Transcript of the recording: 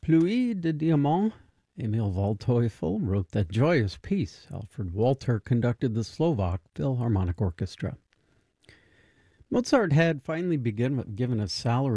Pluie de Diamant. Emil Waldteufel wrote that joyous piece. Alfred Walter conducted the Slovak Philharmonic Orchestra. Mozart had finally been given a salary